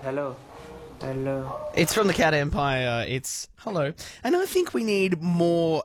Hello. Hello. It's from the Cat Empire. It's hello. And I think we need more,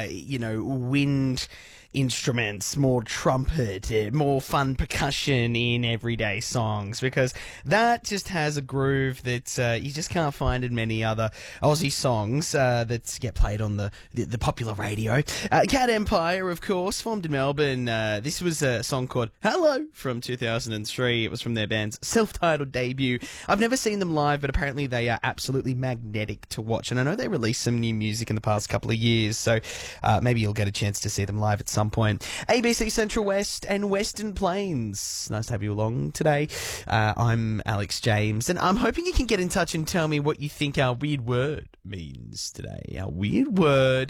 wind instruments, more trumpet, more fun percussion in everyday songs, because that just has a groove that you just can't find in many other Aussie songs that get played on the popular radio. Cat Empire, of course, formed in Melbourne. This was a song called Hello from 2003. It was from their band's self-titled debut. I've never seen them live, but apparently they are absolutely magnetic to watch. And I know they released some new music in the past couple of years, so maybe you'll get a chance to see them live at some point. ABC Central West and Western Plains. Nice to have you along today. I'm Alex James, and I'm hoping you can get in touch and tell me what you think our weird word means today. Our weird word,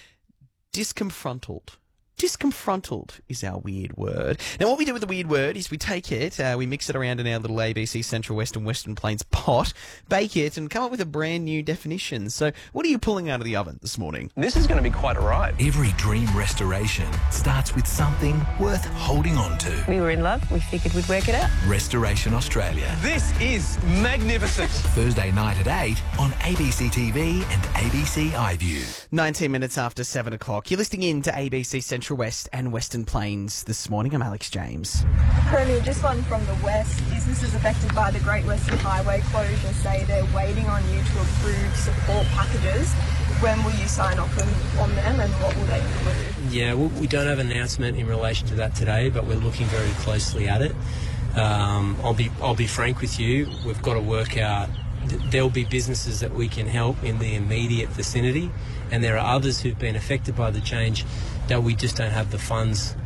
disconfronted. Disconfronted is our weird word. Now, what we do with the weird word is we take it, we mix it around in our little ABC Central West and Western Plains pot, bake it, and come up with a brand new definition. So, what are you pulling out of the oven this morning? This is going to be quite a ride. Every dream restoration starts with something worth holding on to. We were in love. We figured we'd work it out. Restoration Australia. This is magnificent. Thursday night at 8 on ABC TV and ABC iView. 19 minutes after 7 o'clock. You're listening in to ABC Central West and Western Plains this morning. I'm Alex James. Currently, just one from the west. Businesses affected by the Great Western Highway closure say they're waiting on you to approve support packages. When will you sign off on them, and what will they include? Yeah, we don't have an announcement in relation to that today, but we're looking very closely at it. I'll be frank with you. We've got to work out. There'll be businesses that we can help in the immediate vicinity, and there are others who've been affected by the change that we just don't have the funds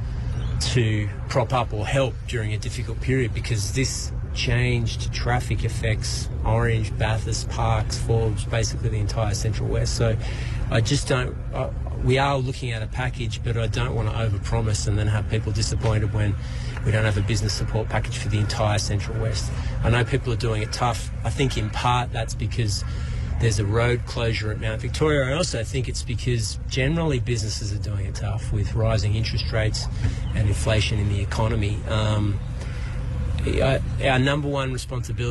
to prop up or help during a difficult period, because this changed traffic affects Orange, Bathurst, Parkes, Forbes, basically the entire Central West. So I just don't... we are looking at a package, but I don't want to overpromise and then have people disappointed when we don't have a business support package for the entire Central West. I know people are doing it tough. I think in part that's because there's a road closure at Mount Victoria. I also think it's because generally businesses are doing it tough with rising interest rates and inflation in the economy. Our number one responsibility